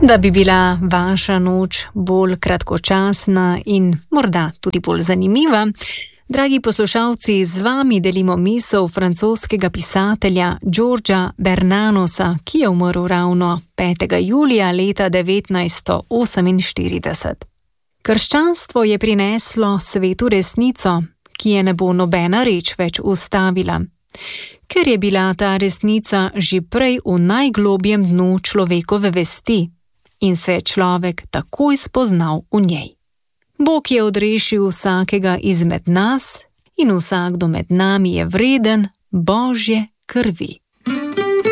Da bi bila vaša noč bolj kratkočasna in morda tudi bolj zanimiva, dragi poslušalci, z vami delimo misel francoskega pisatelja Georgea Bernanosa, ki je umrl ravno 5. julija leta 1948. Krščanstvo je prineslo svetu resnico, ki je ne bo nobena reč več ustavila, ker je bila ta resnica že prej v najglobjem dnu človekove vesti in se je človek takoj spoznal v njej. Bog je odrešil vsakega izmed nas in vsakdo med nami je vreden Božje krvi.